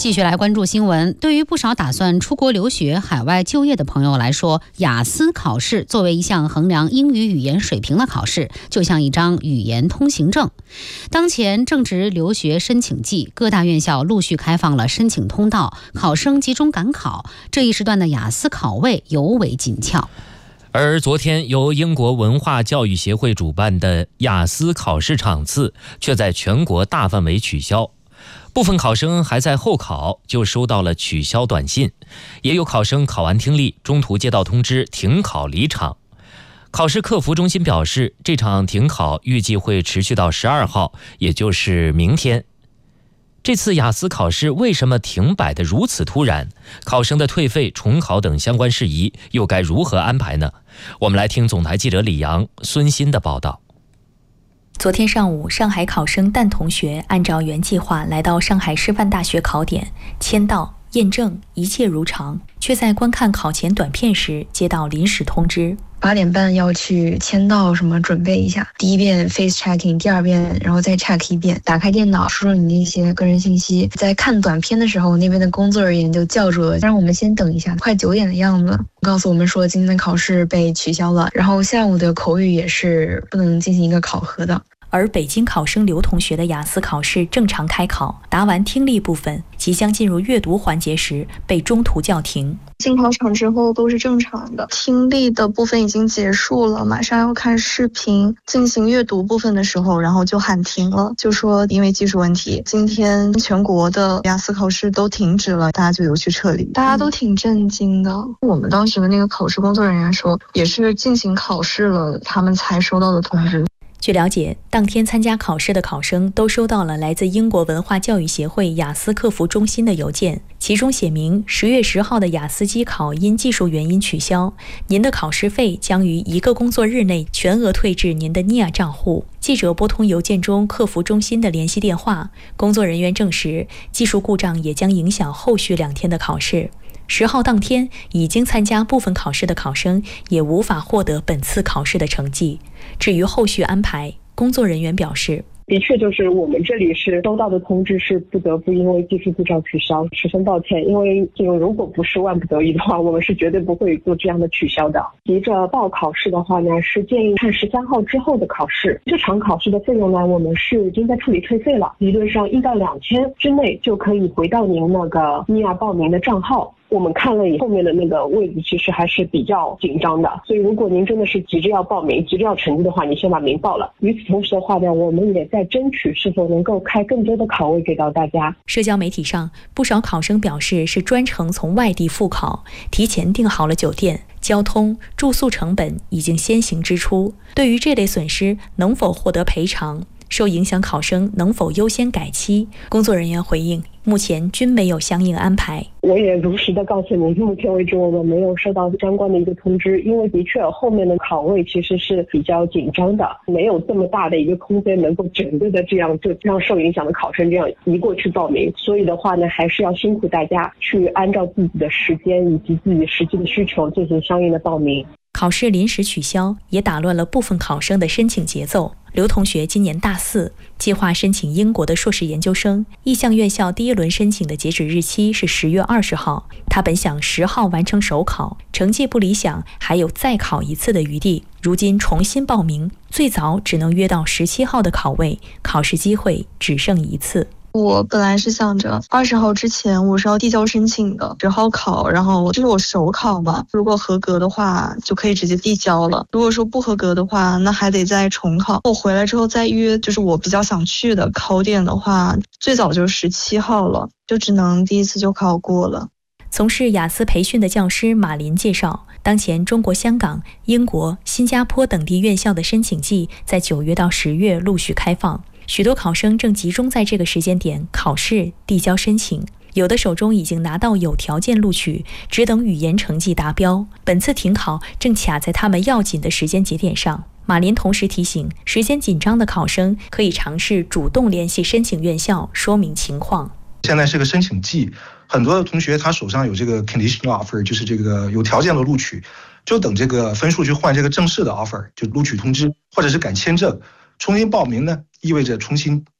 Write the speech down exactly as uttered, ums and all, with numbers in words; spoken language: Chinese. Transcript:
继续来关注新闻。对于不少打算出国留学、海外就业的朋友来说，雅思考试作为一项衡量英语语言水平的考试，就像一张语言通行证。当前正值留学申请季，各大院校陆续开放了申请通道，考生集中赶考，这一时段的雅思考位尤为紧俏。 而昨天由英国文化教育协会主办的雅思考试场次却在全国大范围取消，部分考生还在候考就收到了取消短信，也有考生考完听力中途接到通知停考离场。考试客服中心表示，这场停考预计会持续到十二号，也就是明天。这次雅思考试为什么停摆得如此突然？考生的退费、重考等相关事宜又该如何安排呢？我们来听总台记者李阳、孙鑫的报道。 昨天上午，上海考生蛋同学按照原计划来到上海师范大学考点，签到、验证，一切如常，却在观看考前短片时接到临时通知。 八点半要去签到，什么准备一下，第一遍 face checking， 第二遍然后再 check 一遍，打开电脑输入你那些个人信息。在看短片的时候，那边的工作人员就叫住我，让我们先等一下，快九点的样子，告诉我们说今天的考试被取消了，然后下午的口语也是不能进行一个考核的。 而北京考生刘同学的雅思考试正常开考，答完听力部分，即将进入阅读环节时被中途叫停。 进考场之后都是正常的，听力的部分已经结束了，马上要看视频。进行阅读部分的时候，然后就喊停了，就说因为技术问题，今天全国的雅思考试都停止了，大家就有去撤离。大家都挺震惊的。我们当时的那个考试工作人员说，也是进行考试了，他们才收到的通知。 据了解，当天参加考试的考生都收到了来自英国文化教育协会雅思客服中心的邮件，其中写明十月十号的雅思机考因技术原因取消，您的考试费将于一个工作日内全额退至您的 N I A 账户。记者拨通邮件中客服中心的联系电话，工作人员证实，技术故障也将影响后续两天的考试。十号当天，已经参加部分考试的考生也无法获得本次考试的成绩。至于后续安排，工作人员表示， 的确就是我们这里是收到的通知是不得不因为技术故障取消，十分抱歉，因为这个如果不是万不得已的话，我们是绝对不会做这样的取消的。急着报考试的话呢，是建议看十三号之后的考试。这场考试的费用呢，我们是已经在处理退费了，理论上一到两天之内就可以回到您那个 N I A 报名的账号。我们看了以后面的那个位置其实还是比较紧张的，所以如果您真的是急着要报名、急着要成绩的话，你先把名报了。与此同时的话呢，我们也在争取是否能够开更多的考位给到大家。 社交媒体上，不少考生表示是专程从外地复考，提前订好了酒店、交通、住宿成本已经先行支出。对于这类损失能否获得赔偿，受影响考生能否优先改期，工作人员回应，目前均没有相应安排。 我也如实的告诉您，目前为止我们没有收到相关的一个通知，因为的确后面的考位其实是比较紧张的，没有这么大的一个空间能够整个的这样就让受影响的考生这样移过去报名，所以的话呢，还是要辛苦大家去按照自己的时间以及自己实际的需求进行相应的报名。 考试临时取消，也打乱了部分考生的申请节奏。刘同学今年大四，计划申请英国的硕士研究生，意向院校第一轮申请的截止日期是十月二十号。他本想十号完成首考，成绩不理想，还有再考一次的余地。如今重新报名，最早只能约到十七号的考位，考试机会只剩一次。 我本来是想着二十号之前我是要递交申请的，十号考，然后这是我首考嘛，如果合格的话就可以直接递交了，如果说不合格的话，那还得再重考。我回来之后再约，就是我比较想去的考点的话，最早就是十七号了，就只能第一次就考过了。 从事雅思培训的教师马林介绍，当前中国香港、英国、新加坡等地院校的申请季在九月到十月陆续开放，许多考生正集中在这个时间点考试、递交申请，有的手中已经拿到有条件录取，只等语言成绩达标。本次停考正卡在他们要紧的时间节点上。马林同时提醒，时间紧张的考生可以尝试主动联系申请院校说明情况。 现在是个申请季，很多的同学他手上有这个 conditional offer， 就是这个有条件的录取，就等这个分数去换这个正式的 offer， 就录取通知或者是改签证。重新报名呢，意味着重新